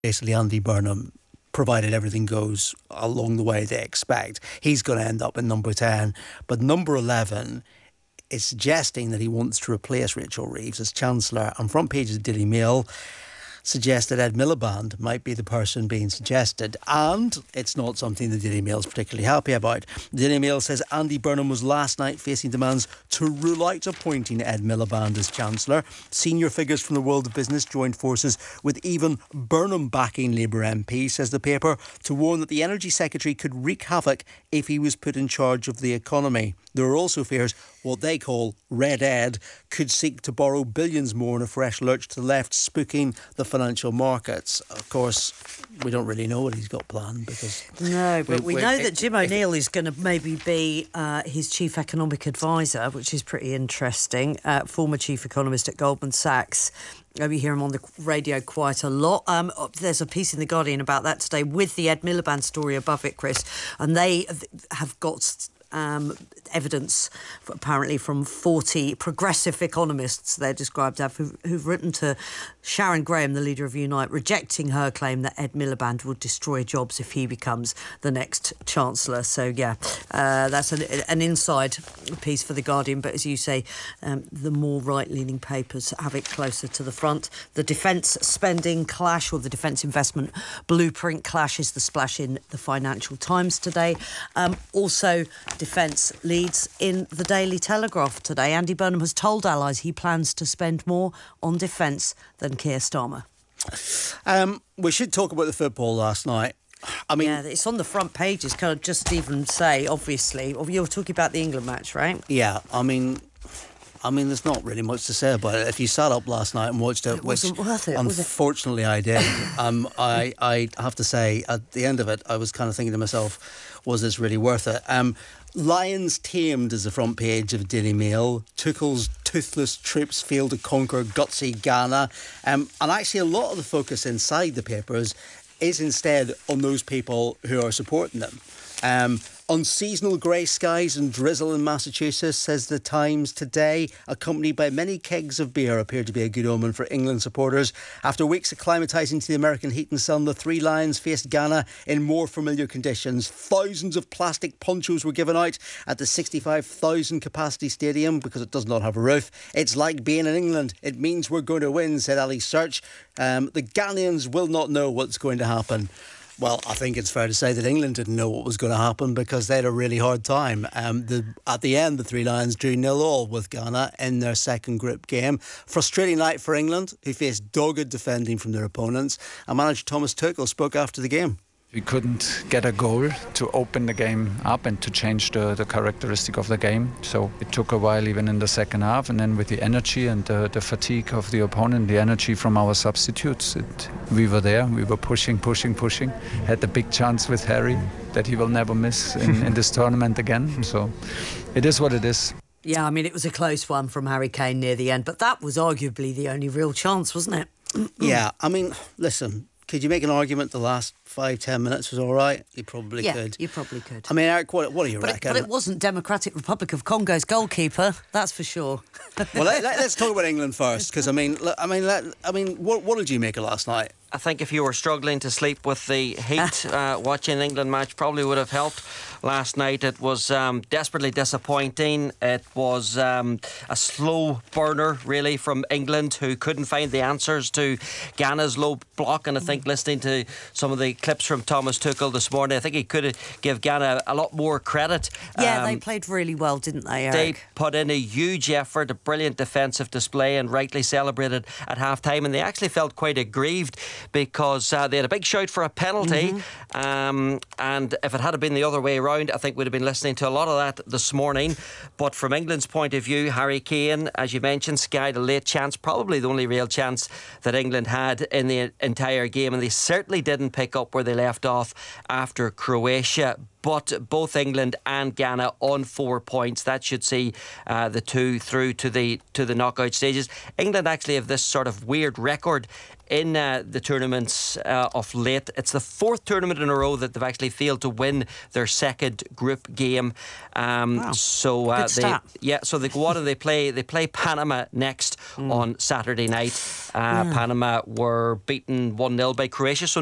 basically Andy Burnham, provided everything goes along the way they expect, he's going to end up in number 10. But number 11 is suggesting that he wants to replace Rachel Reeves as Chancellor. And front page of the Daily Mail suggests that Ed Miliband might be the person being suggested, and it's not something the Daily Mail is particularly happy about. The Daily Mail says Andy Burnham was last night facing demands to rule out appointing Ed Miliband as Chancellor. Senior figures from the world of business joined forces with even Burnham backing Labour MP, says the paper, to warn that the Energy Secretary could wreak havoc if he was put in charge of the economy. There are also fears what they call Red Ed could seek to borrow billions more in a fresh lurch to the left, spooking the financial markets. Of course, we don't really know what he's got planned because... No, but we know that Jim O'Neill is going to maybe be his chief economic advisor, which is pretty interesting. Former chief economist at Goldman Sachs. You hear him on the radio quite a lot. There's a piece in The Guardian about that today with the Ed Miliband story above it, Chris. And they have got... evidence apparently from 40 progressive economists they're described as who've written to Sharon Graham, the leader of Unite, rejecting her claim that Ed Miliband would destroy jobs if he becomes the next Chancellor. So yeah, that's an inside piece for The Guardian, but as you say, the more right-leaning papers have it closer to the front. The defence spending clash, or the defence investment blueprint clash, is the splash in the Financial Times today. Also defence leads in the Daily Telegraph today. Andy Burnham has told allies he plans to spend more on defence than Keir Starmer. We should talk about the football last night. I mean, yeah, it's on the front pages. Can I just even say, obviously, you're talking about the England match, right? Yeah, I mean, there's not really much to say about it. If you sat up last night and watched it, which wasn't worth it, unfortunately I did, I have to say, at the end of it, I was kind of thinking to myself, was this really worth it? Lions tamed is the front page of Daily Mail. Tuchel's toothless troops fail to conquer gutsy Ghana. And actually a lot of the focus inside the papers is instead on those people who are supporting them. Unseasonal grey skies and drizzle in Massachusetts, says the Times today, accompanied by many kegs of beer, appear to be a good omen for England supporters. After weeks acclimatising to the American heat and sun, the Three Lions faced Ghana in more familiar conditions. Thousands of plastic ponchos were given out at the 65,000 capacity stadium because it does not have a roof. It's like being in England. It means we're going to win, said Ali Search. The Ghanaians will not know what's going to happen. Well, I think it's fair to say that England didn't know what was going to happen because they had a really hard time. At the end, the Three Lions drew 0-0 with Ghana in their second group game. Frustrating night for England, who faced dogged defending from their opponents. And manager Thomas Tuchel spoke after the game. We couldn't get a goal to open the game up and to change the characteristic of the game. So it took a while even in the second half. And then with the energy and the fatigue of the opponent, the energy from our substitutes, we were there. We were pushing. Had the big chance with Harry that he will never miss in this tournament again. So it is what it is. Yeah, I mean, it was a close one from Harry Kane near the end, but that was arguably the only real chance, wasn't it? Yeah, I mean, listen, could you make an argument the last 5-10 minutes was all right? You probably could. Yeah, you probably could. I mean, Eric, what do you reckon? But it wasn't Democratic Republic of Congo's goalkeeper, that's for sure. Well, let's talk about England first, because I mean, what did you make of last night? I think if you were struggling to sleep with the heat, watching an England match probably would have helped. Last night it was desperately disappointing. It was a slow burner, really, from England, who couldn't find the answers to Ghana's low block. And I think listening to some of the clips from Thomas Tuchel this morning, I think he could give Ghana a lot more credit. Yeah, they played really well, didn't they, Eric? They put in a huge effort, a brilliant defensive display, and rightly celebrated at half-time. And they actually felt quite aggrieved because they had a big shout for a penalty. And if it had been the other way around, I think we'd have been listening to a lot of that this morning. But from England's point of view, Harry Kane, as you mentioned, skied a late chance, probably the only real chance that England had in the entire game, and they certainly didn't pick up where they left off after Croatia. But both England and Ghana on 4 points. That should see the two through to the knockout stages. England actually have this sort of weird record in the tournaments of late. It's the 4th tournament in a row that they've actually failed to win their second group game. Wow. So Good start. so they go on and they play Panama next on Saturday night. Panama were beaten 1-0 by Croatia. So